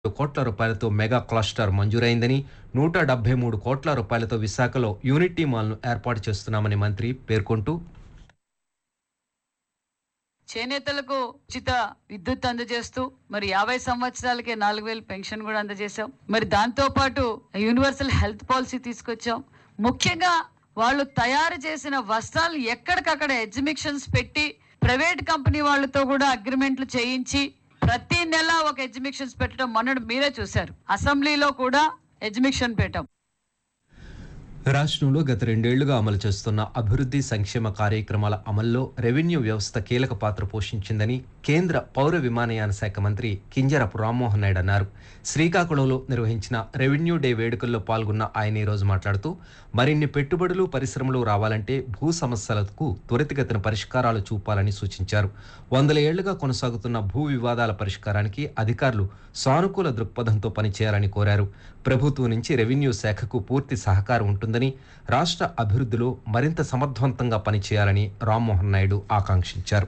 కోట్ల రూపాయలతో mega cluster మంజూరైందని, 173 కోట్ల రూపాయలతో విశాఖలో యూనిటీ మాల్ను ఏర్పాటు చేస్తున్నామని మంత్రి పేర్కొంటూ, చేనేతలకు ఉచిత విద్యుత్ అందజేస్తూ మరి 50 సంవత్సరాలకే 4,000 పెన్షన్ కూడా అందజేశాం. మరి దాంతో పాటు యూనివర్సల్ హెల్త్ పాలసీ తీసుకొచ్చాం. ముఖ్యంగా వాళ్ళు తయారు చేసిన వస్త్రాలు ఎక్కడికక్కడ ఎగ్జిబిషన్స్ పెట్టి ప్రైవేట్ కంపెనీ వాళ్ళతో కూడా అగ్రిమెంట్లు చేయించి ప్రతి నెల ఒక ఎగ్జిబిషన్స్ పెట్టడం మొన్నటి మీరే చూశారు. అసెంబ్లీలో కూడా ఎగ్జిబిషన్ పెట్టాం. రాష్ట్రంలో గత 2 ఏళ్లుగా అమలు చేస్తున్న అభివృద్ధి సంక్షేమ కార్యక్రమాల అమల్లో రెవెన్యూ వ్యవస్థ కీలక పాత్ర పోషించిందని కేంద్ర పౌర విమానయాన శాఖ మంత్రి కింజరాపు రామ్మోహన్ నాయుడు అన్నారు. శ్రీకాకుళంలో నిర్వహించిన రెవెన్యూ డే వేడుకల్లో పాల్గొన్న ఆయన ఈరోజు మాట్లాడుతూ, మరిన్ని పెట్టుబడులు పరిశ్రమలు రావాలంటే భూ సమస్యలకు త్వరితగతిన పరిష్కారాలు చూపాలని సూచించారు. 100 ఏళ్లుగా కొనసాగుతున్న భూ వివాదాల పరిష్కారానికి అధికారులు సానుకూల దృక్పథంతో పనిచేయాలని కోరారు. ప్రభుత్వం నుంచి రెవెన్యూ శాఖకు పూర్తి సహకారం ఉంటుందని, రాష్ట్ర అభివృద్ధిలో మరింత సమర్థవంతంగా పనిచేయాలని రామ్మోహన్ నాయుడు ఆకాంక్షించారు.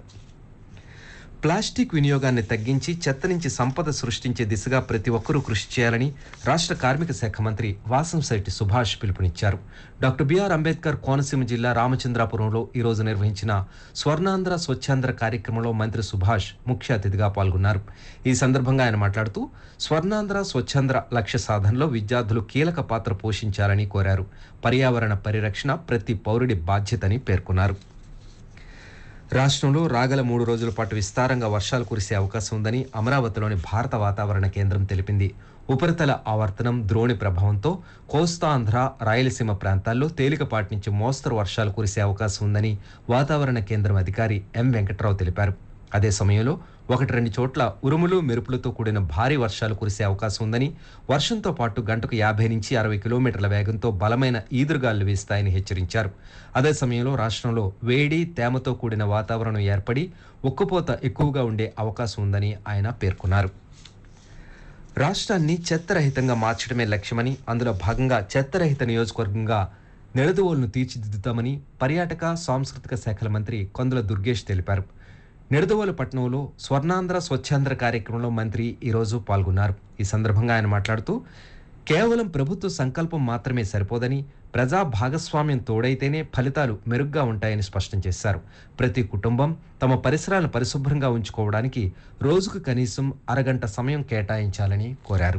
ప్లాస్టిక్ వినియోగాన్ని తగ్గించి చెత్త నుంచి సంపద సృష్టించే దిశగా ప్రతి ఒక్కరూ కృషి చేయాలని రాష్ట్ర కార్మిక శాఖ మంత్రి వాసంశెట్టి సుభాష్ పిలుపునిచ్చారు. డాక్టర్ బిఆర్ అంబేద్కర్ కోనసీమ జిల్లా రామచంద్రాపురంలో ఈరోజు నిర్వహించిన స్వర్ణాంధ్ర స్వచ్ఛాంధ్ర కార్యక్రమంలో మంత్రి సుభాష్ ముఖ్య అతిథిగా పాల్గొన్నారు. ఈ సందర్భంగా ఆయన మాట్లాడుతూ, స్వర్ణాంధ్ర స్వచ్ఛాంధ్ర లక్ష్య సాధనలో విద్యార్థులు కీలక పాత్ర పోషించాలని కోరారు. పర్యావరణ పరిరక్షణ ప్రతి పౌరుడి బాధ్యతని పేర్కొన్నారు. రాష్ట్రంలో రాగల 3 రోజుల పాటు విస్తారంగా వర్షాలు కురిసే అవకాశం ఉందని అమరావతిలోని భారత వాతావరణ కేంద్రం తెలిపింది. ఉపరితల ఆవర్తనం ద్రోణి ప్రభావంతో కోస్తాంధ్ర, రాయలసీమ ప్రాంతాల్లో తేలికపాటి నుంచి మోస్తరు వర్షాలు కురిసే అవకాశం ఉందని వాతావరణ కేంద్రం అధికారి ఎం వెంకట్రావు తెలిపారు. అదే సమయంలో 1-2 చోట్ల ఉరుములు మెరుపులతో కూడిన భారీ వర్షాలు కురిసే అవకాశం ఉందని, వర్షంతో పాటు గంటకు 50 నుంచి 60 కిలోమీటర్ల వేగంతో బలమైన ఈదురుగాలు వీస్తాయని హెచ్చరించారు. అదే సమయంలో రాష్ట్రంలో వేడి, తేమతో కూడిన వాతావరణం ఏర్పడి ఉక్కపోత ఎక్కువగా ఉండే అవకాశం ఉందని ఆయన పేర్కొన్నారు. రాష్ట్రాన్ని చెత్తరహితంగా మార్చడమే లక్ష్యమని, అందులో భాగంగా చెత్తరహిత నియోజకవర్గంగా నిడదవోలును తీర్చిదిద్దుతామని పర్యాటక సాంస్కృతిక శాఖల మంత్రి కొందల దుర్గేష్ తెలిపారు. నిడదవోలు పట్టణంలో స్వర్ణాంధ్ర స్వచ్ఛాంధ్ర కార్యక్రమంలో మంత్రి ఈరోజు పాల్గొన్నారు. ఈ సందర్భంగా ఆయన మాట్లాడుతూ, కేవలం ప్రభుత్వ సంకల్పం మాత్రమే సరిపోదని, ప్రజా భాగస్వామ్యం తోడైతేనే ఫలితాలు మెరుగ్గా ఉంటాయని స్పష్టం చేశారు. ప్రతి కుటుంబం తమ పరిసరాలను పరిశుభ్రంగా ఉంచుకోవడానికి రోజుకు కనీసం అరగంట సమయం కేటాయించాలని కోరారు.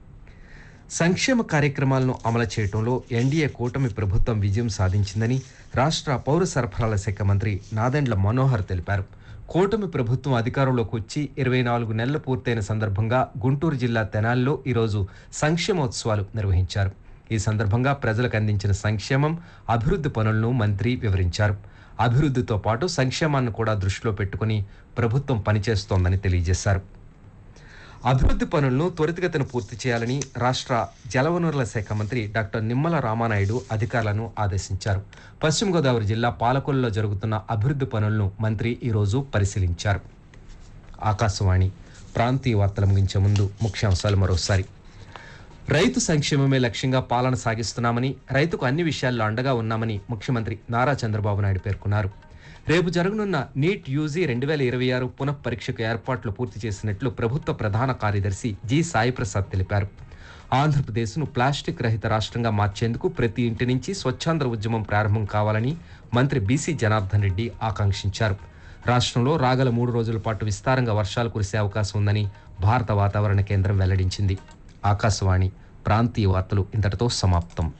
సంక్షేమ కార్యక్రమాలను అమలు చేయడంలో ఎన్డీఏ కూటమి ప్రభుత్వం విజయం సాధించిందని రాష్ట్ర పౌర సరఫరాల శాఖ మంత్రి నాదెండ్ల మనోహర్ తెలిపారు. కూటమి ప్రభుత్వం అధికారంలోకి వచ్చి 24 నెలలు పూర్తయిన సందర్భంగా గుంటూరు జిల్లా తెనాలిలో ఈరోజు సంక్షేమోత్సవాలు నిర్వహించారు. ఈ సందర్భంగా ప్రజలకు అందించిన సంక్షేమం, అభివృద్ధి పనులను మంత్రి వివరించారు. అభివృద్ధితో పాటు సంక్షేమాన్ని కూడా దృష్టిలో పెట్టుకుని ప్రభుత్వం పనిచేస్తోందని తెలియజేశారు. అభివృద్ధి పనులను త్వరితగతిన పూర్తి చేయాలని రాష్ట్ర జలవనరుల శాఖ మంత్రి డాక్టర్ నిమ్మల రామానాయుడు అధికారులను ఆదేశించారు. పశ్చిమ గోదావరి జిల్లా పాలకొల్లులో జరుగుతున్న అభివృద్ధి పనులను మంత్రి ఈరోజు పరిశీలించారు. ఆకాశవాణి ప్రాంతీయ వార్తలు ముగించే ముందు ముఖ్యాంశాలు మరోసారి. రైతు సంక్షేమమే లక్ష్యంగా పాలన సాగిస్తున్నామని, రైతుకు అన్ని విషయాల్లో అండగా ఉన్నామని ముఖ్యమంత్రి నారా చంద్రబాబు నాయుడు పేర్కొన్నారు. రేపు జరగనున్న నీట్ యూజీ 2026 పునః పరీక్షకు ఏర్పాట్లు పూర్తి చేసినట్లు ప్రభుత్వ ప్రధాన కార్యదర్శి జి సాయిప్రసాద్ తెలిపారు. ఆంధ్రప్రదేశ్ను ప్లాస్టిక్ రహిత రాష్ట్రంగా మార్చేందుకు ప్రతి ఇంటి నుంచి స్వచ్ఛాంధ్ర ఉద్యమం ప్రారంభం కావాలని మంత్రి బీసీ జనార్దన్ రెడ్డి ఆకాంక్షించారు. రాష్ట్రంలో రాగల 3 రోజుల పాటు విస్తారంగా వర్షాలు కురిసే అవకాశం ఉందని భారత వాతావరణ కేంద్రం వెల్లడించింది. ఆకాశవాణి ప్రాంతీయ వార్తలు ఇంతటితో సమాప్తం.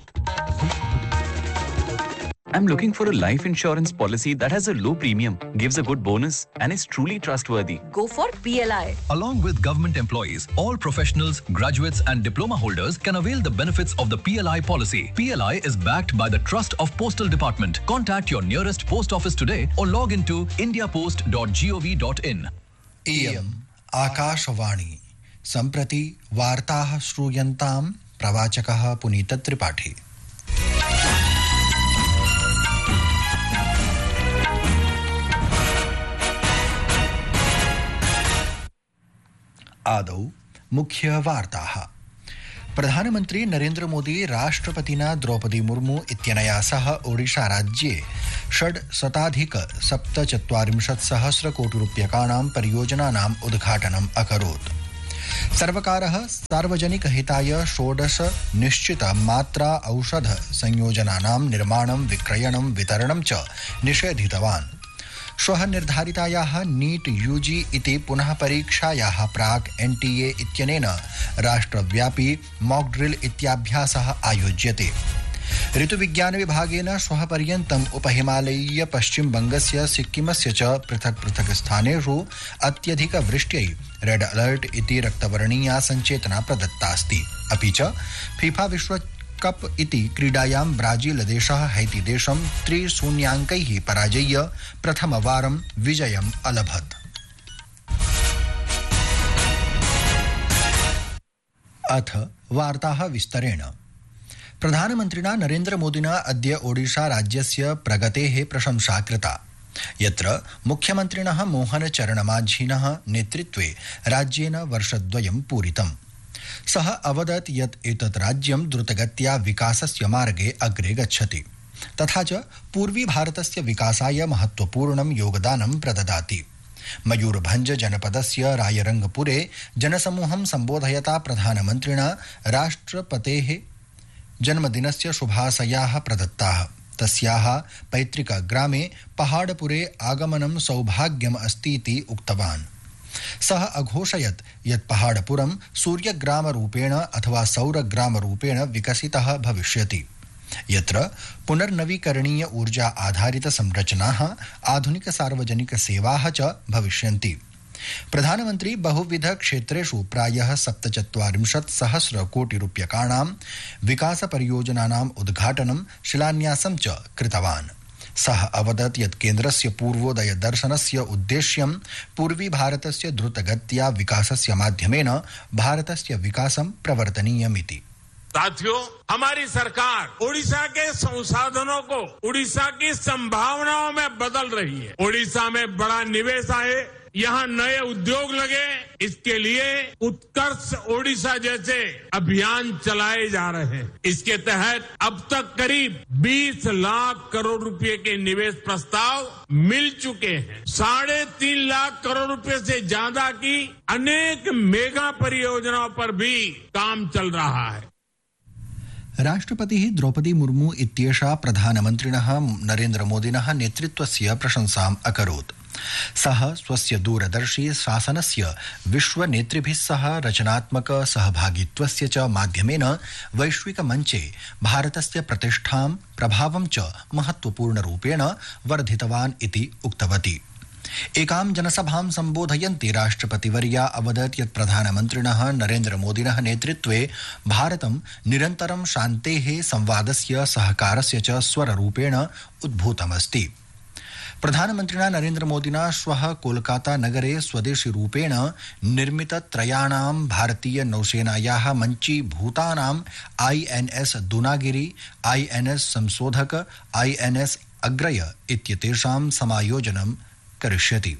I'm looking for a life insurance policy that has a low premium, gives a good bonus, and is truly trustworthy. Go for PLI. Along with government employees, all professionals, graduates, and diploma holders can avail the benefits of the PLI policy. PLI is backed by the Trust of Postal Department. Contact your nearest post office today or log into indiapost.gov.in. इयम् आकाशवाणी सम्प्रति वार्ताः श्रूयन्तां प्रवाचकः पुनीतत्रिपाठी। आदौ मुख्य वार्ताः। प्रधानमन्त्री नरेन्द्र मोदी राष्ट्रपतिना द्रौपदी मुर्मू इत्यनया सह ओडिशा राज्ये 647,000 कोटिरूप्यकाणां परियोजनानाम् उद्घाटनम् अकरोत्। सर्वकारः सार्वजनिकहिताय 16 निश्चित मात्रा औषध संयोजनानां निर्माणं विक्रयणं वितरणं च निषेधितवान्। श्वः निर्धारितायाः नीट यूजी इति पुनः परीक्षायाः प्राक् एनटीए इत्यनेन राष्ट्रव्यापी मॉक ड्रिल इत्याभ्यासः आयोज्यते। ऋतुविज्ञान विभागेन श्वः पर्यन्तम् उपहिमालयीय पश्चिमबंगस्य सिक्किमस्य च पृथक् पृथक् स्थानेषु अत्यधिकवृष्ट्यै रेड अलर्ट इति रक्तवर्णीया सञ्चेतना प्रदत्तास्ति। अपि च फीफा विश्वकप इति क्रीडायां ब्राजीलदेशः हैतीदेशं 3-0 पराजय्य प्रथमवारं विजयम् अलभत्। अथ वार्ताः विस्तरेण। प्रधानमन्त्रिणा नरेन्द्रमोदिना अद्य ओडिशा राज्यस्य प्रगतेः प्रशंसा कृता, यत्र मुख्यमन्त्रिणः मोहनचरणमाझिनः नेतृत्वे राज्येन वर्षद्वयं पूरितम्। सः अवदत् यत् एतत् राज्यं द्रुतगत्या विकासस्य मार्गे अग्रे गच्छति, तथा च पूर्वी भारतस्य विकासाय महत्वपूर्णं योगदानं प्रददाति। मयूरभंज जनपदस्य रायरंगपुरे जनसमूहं सम्बोधयता प्रधानमन्त्रिणा राष्ट्रपतेः जन्मदिनस्य शुभाशयाः प्रदत्ताः। तस्याः पैतृकग्रामे पहाड़पुरे आगमनं सौभाग्यम् अस्तीति उक्तवान्। सः अघोषयत् यत् पहाड़पुरं सूर्यग्रामरूपेण अथवा सौरग्रामरूपेण विकसितः भविष्यति, यत्र पुनर्नवीकरणीय ऊर्जा आधारित संरचनाः, आधुनिक सार्वजनिक सेवाः च भविष्यन्ति। प्रधानमन्त्री बहुविध क्षेत्रेषु प्रायः 47,000 कोटिरूप्यकाणां विकास परियोजनानाम् उद्घाटनं शिलान्यासं च कृतवान्। सः अवदत् यत् केन्द्रस्य पूर्वोदय दर्शनस्य उद्देश्यं पूर्वी भारतस्य द्रुतगत्या विकासस्य माध्यमेन भारतस्य विकासं प्रवर्तनीयमिति। साथियों, हमारी सरकार ओडिशा के संसाधनों को ओडिशा की संभावनाओं में बदल रही है। ओडिशा में बड़ा निवेश आए, यहाँ नए उद्योग लगे, इसके लिए उत्कर्ष ओडिशा जैसे अभियान चलाए जा रहे हैं। इसके तहत अब तक करीब 20 लाख करोड़ रुपए के निवेश प्रस्ताव मिल चुके हैं। 3.5 लाख करोड़ रुपए से ज्यादा की अनेक मेगा परियोजनाओं पर भी काम चल रहा है। राष्ट्रपतिः द्रौपदी मुर्मू इत्येषा प्रधानमन्त्रिणः नरेन्द्रमोदिनः नेतृत्वस्य प्रशंसाम् अकरोत्। सः स्वस्य दूरदर्शी शासनस्य विश्वनेतृभिः सह रचनात्मक सहभागित्वस्य च माध्यमेन वैश्विकमञ्चे भारतस्य प्रतिष्ठां प्रभावं च महत्वपूर्णरूपेण वर्धितवान् इति उक्तवती। एकां जनसभां सम्बोधयन्ती राष्ट्रपतिवर्या अवदत् यत् प्रधानमन्त्रिणः नरेन्द्रमोदिनः नेतृत्वे भारतं निरन्तरं शान्तेः, संवादस्य, सहकारस्य च स्वररूपेण उद्भूतमस्ति। प्रधानमन्त्रिणा नरेन्द्रमोदिना श्वः कोलकाता नगरे स्वदेशीरूपेण निर्मितत्रयाणां भारतीय नौसेनायाः मञ्चीभूतानां INS दूनागिरी, INS संशोधक, INS अग्रय इत्येतेषां समायोजनं करिष्यति।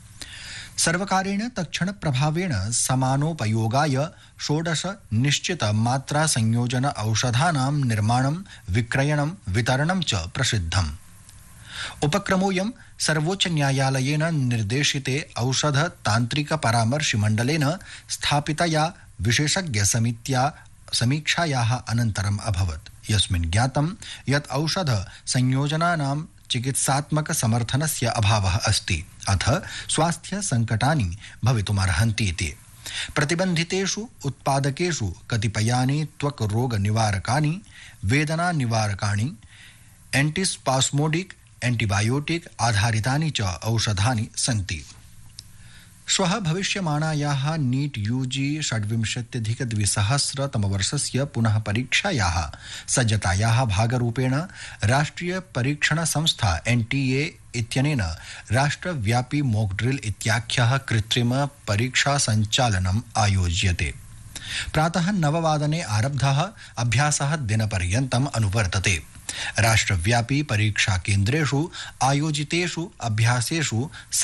सर्वकारेण तत्क्षणप्रभावेण समानोपयोगाय 16 निश्चित मात्रा संयोजन औषधानां निर्माणं, विक्रयणं, वितरणं च प्रसिद्धम्। उपक्रमोऽयं सर्वोच्च न्यायालयेन निर्देशिते औषध तान्त्रिक परामर्शिमण्डलेन स्थापितया विशेषज्ञ समित्या समीक्षायाः अनन्तरम् अभवत्, यस्मिन् ज्ञातं यत् औषध संयोजनानां चिकित्सात्मक समर्थनस्य अभावः अस्ति, अथ स्वास्थ्य संकटानि भवितुमर्हन्ति इति। प्रतिबन्धितेषु उत्पादकेषु कतिपयानि त्वक् रोग निवारकानि, वेदना निवारकाणि, एंटीस्पास्मोडिक, एंटीबायोटिक आधारितानि च औषधानि सन्ति। श्वः भविष्यमाणायाः नीट यूजी 26-2000 तमवर्षस्य पुनः परीक्षायाः सज्जतायाः भागरूपेण राष्ट्रिय परीक्षण संस्था NTA इत्यनेन राष्ट्रव्यापी मॉक ड्रिल इत्याख्यः कृत्रिम परीक्षा सञ्चालनम् आयोज्यते। प्रातः 9 आरब्धः अभ्यासः दिनपर्यन्तम् अनुवर्तते। राष्ट्रव्यापी परीक्षा केन्द्रेषु आयोजितेषु अभ्यासेषु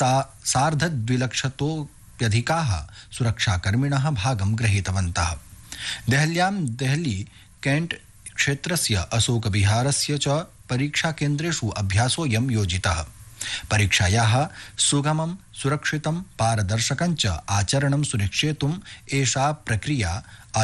2,50,000 सुरक्षाकर्मिणः भागं गृहीतवन्तः। देहल्यां देहली कैंट क्षेत्रस्य अशोक विहारस्य च परीक्षा केन्द्रेषु अभ्यासोऽयं योजितः। परीक्षायाः सुगमं सुरक्षितं पारदर्शकं च आचरणं सुनिश्चेतुम् एषा प्रक्रिया